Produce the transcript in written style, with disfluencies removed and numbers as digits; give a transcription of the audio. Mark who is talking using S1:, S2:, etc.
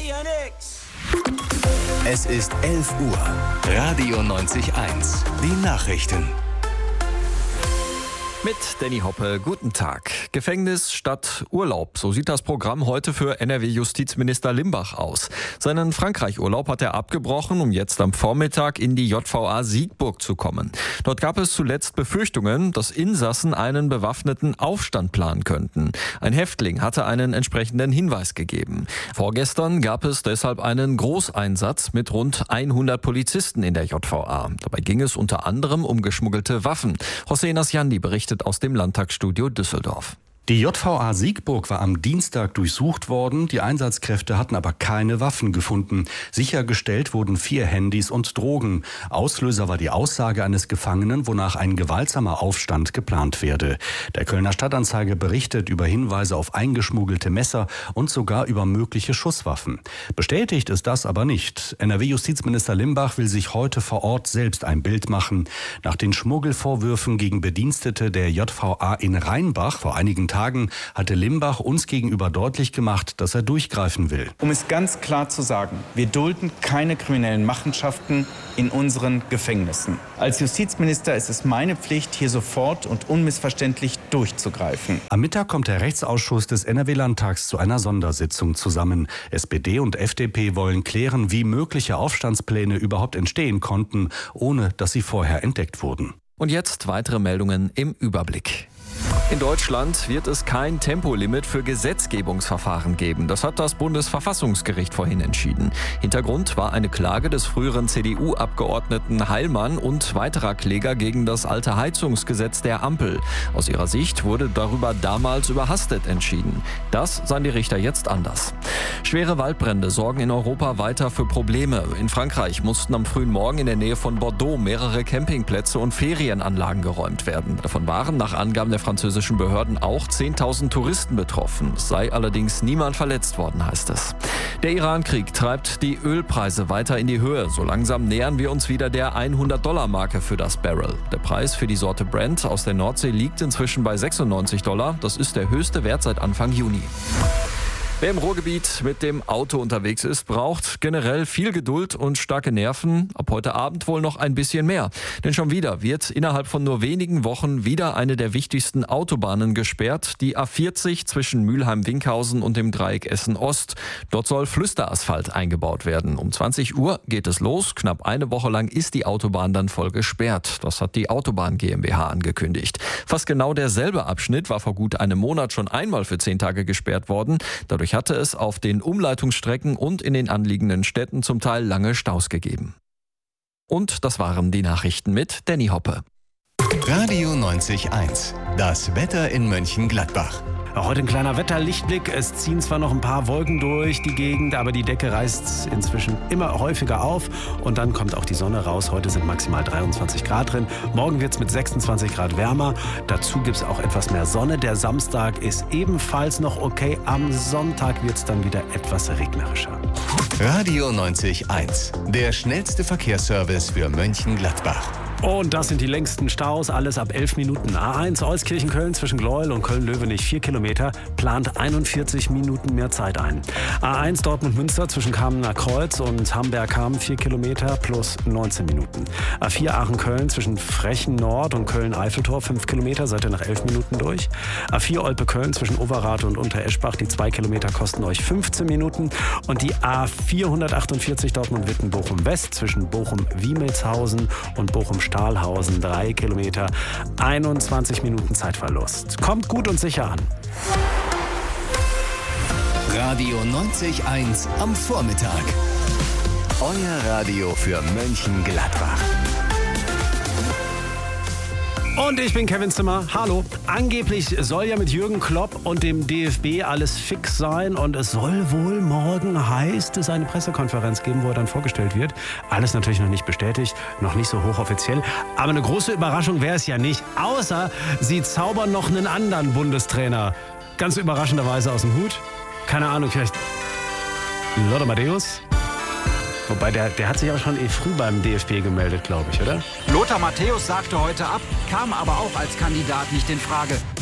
S1: Es ist 11 Uhr. Radio 90.1. Die Nachrichten.
S2: Mit Danny Hoppe, guten Tag. Gefängnis statt Urlaub, so sieht das Programm heute für NRW-Justizminister Limbach aus. Seinen Frankreich-Urlaub hat er abgebrochen, um jetzt am Vormittag in die JVA Siegburg zu kommen. Dort gab es zuletzt Befürchtungen, dass Insassen einen bewaffneten Aufstand planen könnten. Ein Häftling hatte einen entsprechenden Hinweis gegeben. Vorgestern gab es deshalb einen Großeinsatz mit rund 100 Polizisten in der JVA. Dabei ging es unter anderem um geschmuggelte Waffen. Hossein Asjandi berichtet aus dem Landtagsstudio Düsseldorf.
S3: Die JVA Siegburg war am Dienstag durchsucht worden. Die Einsatzkräfte hatten aber keine Waffen gefunden. Sichergestellt wurden 4 Handys und Drogen. Auslöser war die Aussage eines Gefangenen, wonach ein gewaltsamer Aufstand geplant werde. Der Kölner Stadtanzeiger berichtet über Hinweise auf eingeschmuggelte Messer und sogar über mögliche Schusswaffen. Bestätigt ist das aber nicht. NRW-Justizminister Limbach will sich heute vor Ort selbst ein Bild machen. Nach den Schmuggelvorwürfen gegen Bedienstete der JVA in Rheinbach vor einigen Tagen hatte Limbach uns gegenüber deutlich gemacht, dass er durchgreifen will.
S4: Um es ganz klar zu sagen, wir dulden keine kriminellen Machenschaften in unseren Gefängnissen. Als Justizminister ist es meine Pflicht, hier sofort und unmissverständlich durchzugreifen.
S3: Am Mittag kommt der Rechtsausschuss des NRW-Landtags zu einer Sondersitzung zusammen. SPD und FDP wollen klären, wie mögliche Aufstandspläne überhaupt entstehen konnten, ohne dass sie vorher entdeckt wurden.
S2: Und jetzt weitere Meldungen im Überblick. In Deutschland wird es kein Tempolimit für Gesetzgebungsverfahren geben. Das hat das Bundesverfassungsgericht vorhin entschieden. Hintergrund war eine Klage des früheren CDU-Abgeordneten Heilmann und weiterer Kläger gegen das alte Heizungsgesetz der Ampel. Aus ihrer Sicht wurde darüber damals überhastet entschieden. Das sahen die Richter jetzt anders. Schwere Waldbrände sorgen in Europa weiter für Probleme. In Frankreich mussten am frühen Morgen in der Nähe von Bordeaux mehrere Campingplätze und Ferienanlagen geräumt werden. Davon waren nach Angaben der französischen Behörden auch 10.000 Touristen betroffen. Es sei allerdings niemand verletzt worden, heißt es. Der Iran-Krieg treibt die Ölpreise weiter in die Höhe. So langsam nähern wir uns wieder der $100-Marke für das Barrel. Der Preis für die Sorte Brent aus der Nordsee liegt inzwischen bei $96. Das ist der höchste Wert seit Anfang Juni. Wer im Ruhrgebiet mit dem Auto unterwegs ist, braucht generell viel Geduld und starke Nerven. Ab heute Abend wohl noch ein bisschen mehr. Denn schon wieder wird innerhalb von nur wenigen Wochen wieder eine der wichtigsten Autobahnen gesperrt. Die A40 zwischen Mülheim-Winkhausen und dem Dreieck Essen-Ost. Dort soll Flüsterasphalt eingebaut werden. Um 20 Uhr geht es los. Knapp eine Woche lang ist die Autobahn dann voll gesperrt. Das hat die Autobahn GmbH angekündigt. Fast genau derselbe Abschnitt war vor gut einem Monat schon einmal für 10 Tage gesperrt worden. Dadurch hatte es auf den Umleitungsstrecken und in den anliegenden Städten zum Teil lange Staus gegeben. Und das waren die Nachrichten mit Danny Hoppe.
S1: Radio 90.1. Das Wetter in Mönchengladbach.
S5: Heute ein kleiner Wetterlichtblick. Es ziehen zwar noch ein paar Wolken durch die Gegend, aber die Decke reißt inzwischen immer häufiger auf. Und dann kommt auch die Sonne raus. Heute sind maximal 23 Grad drin. Morgen wird es mit 26 Grad wärmer. Dazu gibt es auch etwas mehr Sonne. Der Samstag ist ebenfalls noch okay. Am Sonntag wird es dann wieder etwas regnerischer.
S1: Radio 90.1. Der schnellste Verkehrsservice für Mönchengladbach.
S5: Und das sind die längsten Staus, alles ab 11 Minuten. A1 Euskirchen-Köln zwischen Gleuel und Köln-Löwenich 4 Kilometer, plant 41 Minuten mehr Zeit ein. A1 Dortmund-Münster zwischen Kamener Kreuz und Hamberg-Hamm 4 Kilometer plus 19 Minuten. A4 Aachen-Köln zwischen Frechen-Nord und Köln-Eiffeltor 5 Kilometer, seid ihr nach 11 Minuten durch. A4 Olpe-Köln zwischen Overath und Untereschbach, die 2 Kilometer kosten euch 15 Minuten. Und die A448 Dortmund-Witten-Bochum-West zwischen Bochum-Wiemelshausen und Bochum-Stahlhausen 3 Kilometer, 21 Minuten Zeitverlust. Kommt gut und sicher an.
S1: Radio 90.1 am Vormittag. Euer Radio für Mönchengladbach.
S5: Und ich bin Kevin Zimmer. Hallo. Angeblich soll ja mit Jürgen Klopp und dem DFB alles fix sein. Und es soll wohl morgen, heißt es, eine Pressekonferenz geben, wo er dann vorgestellt wird. Alles natürlich noch nicht bestätigt, noch nicht so hochoffiziell. Aber eine große Überraschung wäre es ja nicht. Außer sie zaubern noch einen anderen Bundestrainer. Ganz überraschenderweise aus dem Hut. Keine Ahnung, vielleicht Lothar Matthäus? Wobei, der hat sich auch schon früh beim DFB gemeldet, glaube ich, oder?
S6: Lothar Matthäus sagte heute ab, kam aber auch als Kandidat nicht in Frage.